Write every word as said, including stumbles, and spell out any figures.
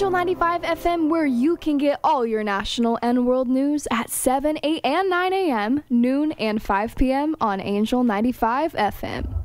Angel ninety-five F M, where you can get all your national and world news at seven, eight, and nine a.m., noon, and five p.m. on Angel ninety-five F M.